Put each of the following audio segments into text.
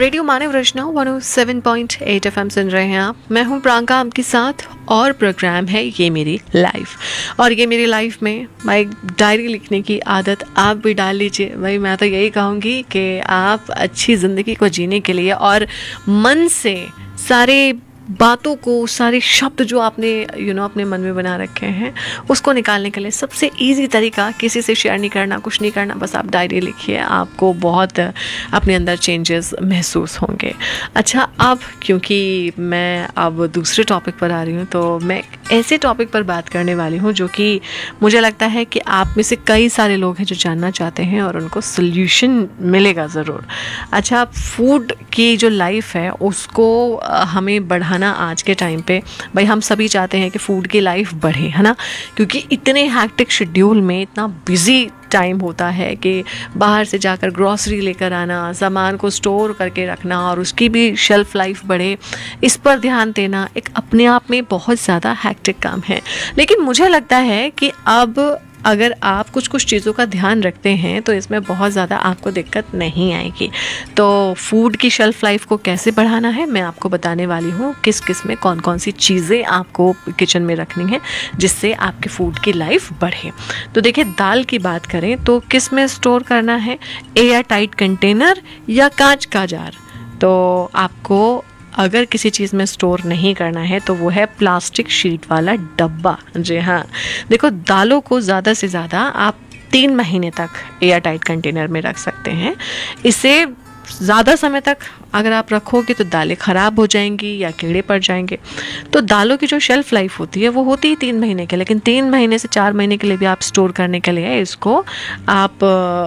Radio मानव रचना 107.8 FM सुन रहे हैं आप। मैं हूं प्रियंका आपके साथ और प्रोग्राम है ये मेरी लाइफ। और ये मेरी लाइफ में भाई डायरी लिखने की आदत आप भी डाल लीजिए। भाई मैं तो यही कहूँगी कि आप अच्छी ज़िंदगी को जीने के लिए और मन से सारे बातों को, सारे शब्द जो आपने अपने मन में बना रखे हैं उसको निकालने के लिए सबसे इजी तरीका किसी से शेयर नहीं करना, कुछ नहीं करना, बस आप डायरी लिखिए। आपको बहुत अपने अंदर चेंजेस महसूस होंगे। अच्छा, अब क्योंकि मैं अब दूसरे टॉपिक पर आ रही हूँ तो मैं ऐसे टॉपिक पर बात करने वाली हूँ जो कि मुझे लगता है कि आप में से कई सारे लोग हैं जो जानना चाहते हैं और उनको सोल्यूशन मिलेगा ज़रूर। अच्छा, फूड की जो लाइफ है उसको हमें बढ़ाना आज के टाइम पे, भाई हम सभी चाहते हैं कि फूड की लाइफ बढ़े, है ना, क्योंकि इतने हैक्टिक शेड्यूल में इतना बिजी टाइम होता है कि बाहर से जाकर ग्रॉसरी लेकर आना, सामान को स्टोर करके रखना और उसकी भी शेल्फ लाइफ बढ़े, इस पर ध्यान देना एक अपने आप में बहुत ज़्यादा हैक्टिक काम है। लेकिन मुझे लगता है कि अब अगर आप कुछ चीज़ों का ध्यान रखते हैं तो इसमें बहुत ज़्यादा आपको दिक्कत नहीं आएगी। तो फूड की शेल्फ़ लाइफ को कैसे बढ़ाना है मैं आपको बताने वाली हूँ। किस किस में कौन कौन सी चीज़ें आपको किचन में रखनी है जिससे आपके फूड की लाइफ बढ़े। तो देखिए, दाल की बात करें तो किस में स्टोर करना है, एयर टाइट कंटेनर या कांच का जार। तो आपको अगर किसी चीज़ में स्टोर नहीं करना है तो वो है प्लास्टिक शीट वाला डब्बा। जी हाँ, देखो, दालों को ज़्यादा से ज़्यादा आप 3 महीने तक एयर टाइट कंटेनर में रख सकते हैं। इसे ज़्यादा समय तक अगर आप रखोगे तो दालें ख़राब हो जाएंगी या कीड़े पड़ जाएंगे। तो दालों की जो शेल्फ़ लाइफ होती है वो होती है 3 महीने के, लेकिन 3 महीने से 4 महीने के लिए भी आप स्टोर करने के लिए इसको आप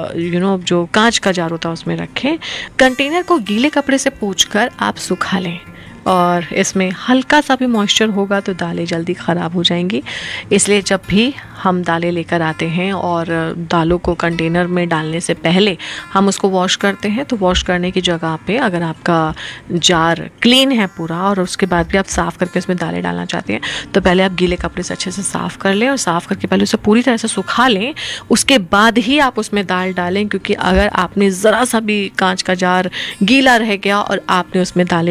जो कांच का जार होता है उसमें रखें। कंटेनर को गीले कपड़े से पोंछकर आप सुखा लें और इसमें हल्का सा भी मॉइस्चर होगा तो दालें जल्दी ख़राब हो जाएंगी। इसलिए जब भी हम दालें लेकर आते हैं और दालों को कंटेनर में डालने से पहले हम उसको वॉश करते हैं, तो वॉश करने की जगह पे अगर आपका जार क्लीन है पूरा और उसके बाद भी आप साफ़ करके उसमें दालें डालना चाहते हैं तो पहले आप गीले कपड़े से अच्छे से साफ़ कर लें और साफ़ करके पहले उसे पूरी तरह से सुखा लें। उसके बाद ही आप उसमें दाल डालें, क्योंकि अगर आपने ज़रा सा भी कांच का जार गीला रह गया और आपने उसमें दालें